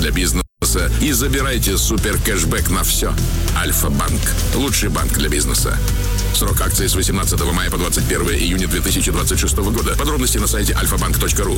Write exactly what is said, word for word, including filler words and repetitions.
для бизнеса и забирайте супер кэшбэк на все. Альфа-банк. Лучший банк для бизнеса. Срок акции с восемнадцатого мая по двадцать первое июня две тысячи двадцать шестого года. Подробности на сайте альфа банк точка ру.